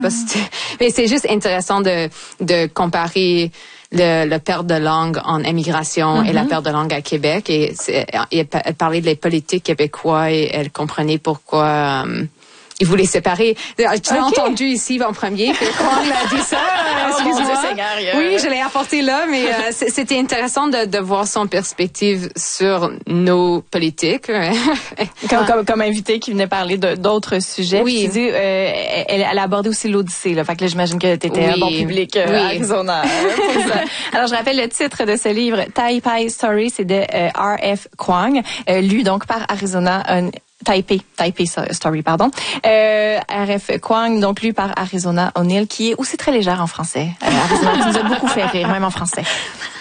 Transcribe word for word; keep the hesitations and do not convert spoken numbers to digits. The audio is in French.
Mais c'est juste intéressant de, de comparer le, le perte de langue en immigration mm-hmm. et la perte de langue à Québec. Et, et elle parlait des politiques québécois et elle comprenait pourquoi... Um, il voulait séparer. Tu l'as okay. entendu ici en premier que Kwong l'a dit ça. Oh, excuse-moi. Seigneur, oui, je l'ai apporté là, mais euh, c'était intéressant de, de voir son perspective sur nos politiques. comme, comme, comme invité qui venait parler de, d'autres sujets. Oui. Tu dis, euh, elle, elle a abordé aussi l'Odyssée. Là, fait que là, j'imagine que tu étais oui. un bon public euh, oui. à Arizona. Pour ça. Alors, je rappelle le titre de ce livre, Taipei Story, c'est de euh, R F Kwong, euh, lu donc par Arizona. Un, Taipei, Taipei Story, pardon. Euh, R F Kwong, donc lu par Arizona O'Neill, qui est aussi très légère en français. Euh, Arizona, qui nous a beaucoup fait rire, même en français.